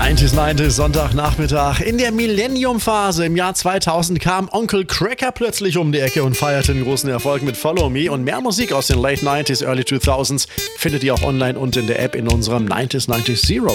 90s Sonntagnachmittag. In der Millennium-Phase im Jahr 2000 kam Onkel Cracker plötzlich um die Ecke und feierte einen großen Erfolg mit Follow Me. Und mehr Musik aus den Late 90s, Early 2000s findet ihr auch online und in der App in unserem 90s Zero